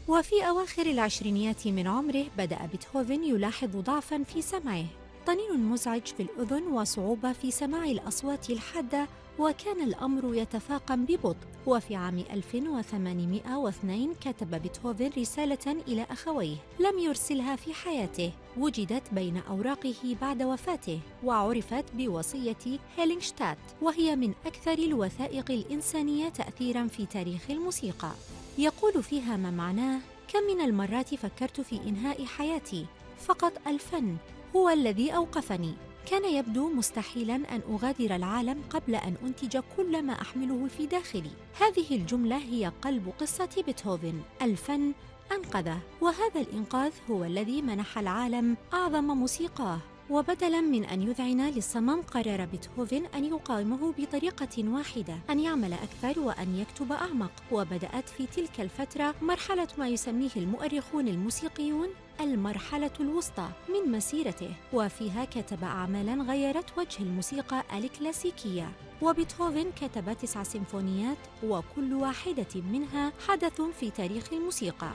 وفي أواخر العشرينيات من عمره بدأ بيتهوفن يلاحظ ضعفاً في سمعه، طنين مزعج في الأذن وصعوبة في سماع الأصوات الحادة، وكان الأمر يتفاقم ببطء. وفي عام 1802 كتب بيتهوفن رسالة إلى أخويه لم يرسلها في حياته، وجدت بين أوراقه بعد وفاته وعرفت بوصية هيلينغشتات، وهي من أكثر الوثائق الإنسانية تأثيراً في تاريخ الموسيقى. يقول فيها ما معناه: كم من المرات فكرت في إنهاء حياتي، فقط الفن هو الذي أوقفني. كان يبدو مستحيلاً أن أغادر العالم قبل أن أنتج كل ما أحمله في داخلي. هذه الجملة هي قلب قصة بيتهوفن، الفن أنقذه، وهذا الإنقاذ هو الذي منح العالم أعظم موسيقاه. وبدلاً من أن يذعن للصمم، قرر بيتهوفن أن يقاومه بطريقة واحدة، أن يعمل أكثر وأن يكتب أعمق. وبدأت في تلك الفترة مرحلة ما يسميه المؤرخون الموسيقيون المرحلة الوسطى من مسيرته، وفيها كتب أعمالاً غيرت وجه الموسيقى الكلاسيكية. وبيتهوفن كتب 9 سيمفونيات، وكل واحدة منها حدث في تاريخ الموسيقى.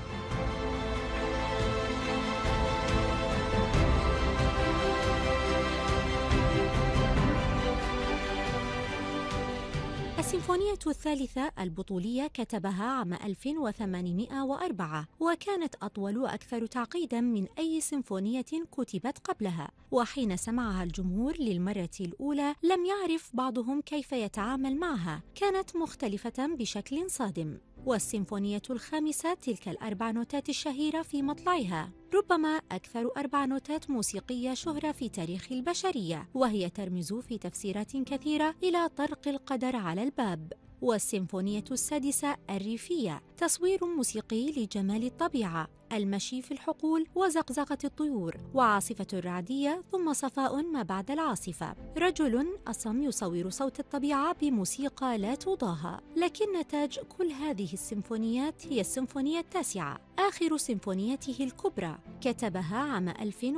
السيمفونية الثالثة البطولية كتبها عام 1804، وكانت أطول وأكثر تعقيداً من أي سيمفونية كتبت قبلها. وحين سمعها الجمهور للمرة الأولى لم يعرف بعضهم كيف يتعامل معها، كانت مختلفة بشكل صادم. والسيمفونية الخامسة تلك الأربع نوتات الشهيرة في مطلعها، ربما أكثر 4 نوتات موسيقية شهرة في تاريخ البشرية، وهي ترمز في تفسيرات كثيرة إلى طرق القدر على الباب. والسيمفونية السادسة الريفية، تصوير موسيقي لجمال الطبيعة، المشي في الحقول وزقزقة الطيور وعاصفة رعدية، ثم صفاء ما بعد العاصفة. رجل أصم يصور صوت الطبيعة بموسيقى لا تضاهى. لكن نتاج كل هذه السيمفونيات هي السيمفونية التاسعة، آخر سيمفونياته الكبرى، كتبها عام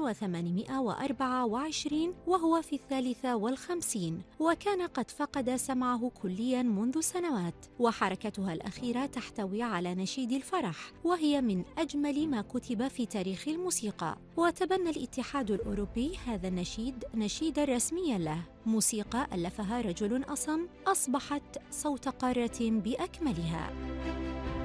1824 وهو في 53، وكان قد فقد سمعه كلياً منذ سنوات. وحركتها الأخيرة تحتوي على نشيد الفرح، وهي من أجمل ما كتب في تاريخ الموسيقى. وتبنى الاتحاد الأوروبي هذا النشيد نشيداً رسمياً له. موسيقى ألفها رجل أصم أصبحت صوت قارة بأكملها.